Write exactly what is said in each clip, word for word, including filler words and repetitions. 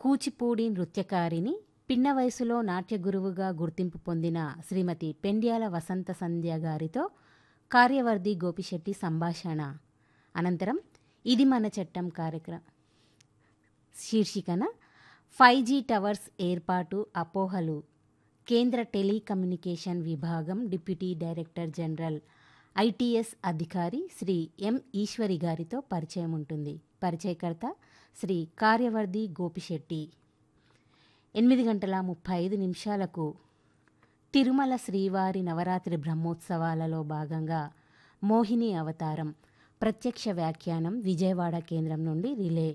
కూచిపూడి నృత్యకారిణి, పిన్న వయసులో నాట్య గురువుగా గుర్తింపు పొందిన శ్రీమతి పెండ్యాల వసంత సంధ్య గారితో కార్యవర్ధి గోపిశెట్టి సంభాషణ. అనంతరం ఇది మన చట్టం కార్యక్రమం శీర్షికన ఫైవ్ జీ టవర్స్ ఏర్పాటు అపోహలు, కేంద్ర టెలికమ్యూనికేషన్ విభాగం డిప్యూటీ డైరెక్టర్ జనరల్ ఐటీఎస్ అధికారి శ్రీ ఎం ఈశ్వరి గారితో పరిచయం ఉంటుంది. పరిచయకర్త శ్రీ కార్యవర్ధి గోపిశెట్టి. ఎనిమిది గంటల ముప్పై ఐదు నిమిషాలకు తిరుమల శ్రీవారి నవరాత్రి బ్రహ్మోత్సవాలలో భాగంగా మోహిని అవతారం ప్రత్యక్ష వ్యాఖ్యానం విజయవాడ కేంద్రం నుండి రిలే.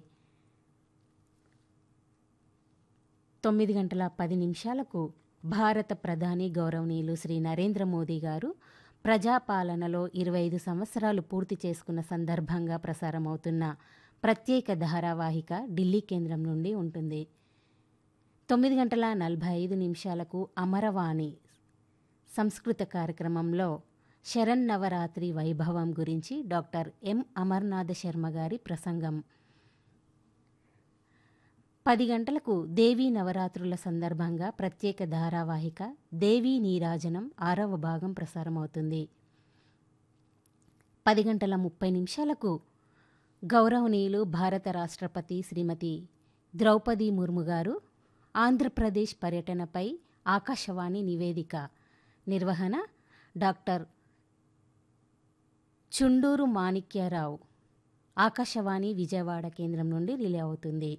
తొమ్మిది గంటల పది నిమిషాలకు భారత ప్రధాని గౌరవనీయులు శ్రీ నరేంద్ర మోదీ గారు ప్రజాపాలనలో ఇరవై ఐదు సంవత్సరాలు పూర్తి చేసుకున్న సందర్భంగా ప్రసారమవుతున్న ప్రత్యేక ధారావాహిక ఢిల్లీ కేంద్రం నుండి ఉంటుంది. తొమ్మిది గంటల నలభై ఐదు నిమిషాలకు అమరవాణి సంస్కృత కార్యక్రమంలో శరన్నవరాత్రి వైభవం గురించి డాక్టర్ ఎం అమర్నాథ శర్మ గారి ప్రసంగం. పది గంటలకు దేవీ నవరాత్రుల సందర్భంగా ప్రత్యేక ధారావాహిక దేవీ నీరాజనం ఆరవ భాగం ప్రసారమవుతుంది. పది గంటల ముప్పై నిమిషాలకు గౌరవనీయులు భారత రాష్ట్రపతి శ్రీమతి ద్రౌపది ముర్ము గారు ఆంధ్రప్రదేశ్ పర్యటనపై ఆకాశవాణి నివేదిక. నిర్వహణ డాక్టర్ చుండూరు మాణిక్యరావు. ఆకాశవాణి విజయవాడ కేంద్రం నుండి రిలే అవుతుంది.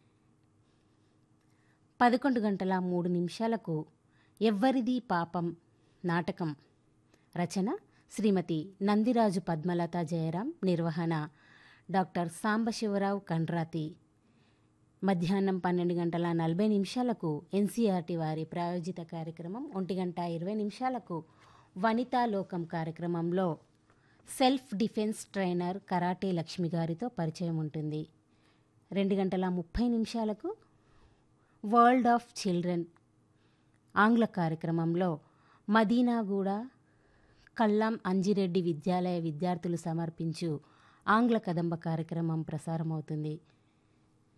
పదకొండు గంటల మూడు నిమిషాలకు ఎవ్వరిది పాపం నాటకం. రచన శ్రీమతి నందిరాజు పద్మలత జయరాం. నిర్వహణ డాక్టర్ సాంబశివరావు కండ్రాతి. మధ్యాహ్నం పన్నెండు గంటల నలభై నిమిషాలకు ఎన్సీఆర్టీ వారి ప్రాయోజిత కార్యక్రమం. ఒంటి గంట ఇరవై నిమిషాలకు వనితా లోకం కార్యక్రమంలో self defence trainer karate Lakshmi గారితో పరిచయం ఉంటుంది. రెండు గంటల ముప్పై నిమిషాలకు వరల్డ్ ఆఫ్ చిల్డ్రన్ ఆంగ్ల కార్యక్రమంలో మదీనాగూడ కల్లాం అంజిరెడ్డి విద్యాలయ విద్యార్థులు సమర్పించు ఆంగ్ల కదంబ కార్యక్రమం ప్రసారమవుతుంది.